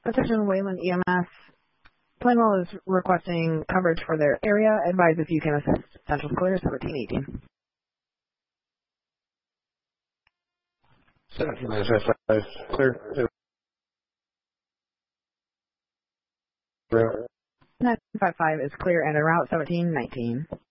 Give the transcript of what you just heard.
Attention Wayland EMS. Plainwell is requesting coverage for their area. Advise if you can assist. Central clear 1718. 17 clear. 955 is clear and en route 1719.